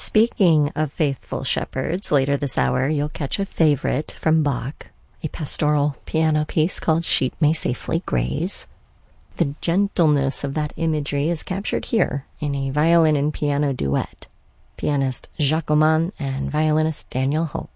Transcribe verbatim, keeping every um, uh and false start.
Speaking of faithful shepherds, later this hour you'll catch a favorite from Bach, a pastoral piano piece called Sheep May Safely Graze. The gentleness of that imagery is captured here in a violin and piano duet. Pianist Jacques Oman and violinist Daniel Hope.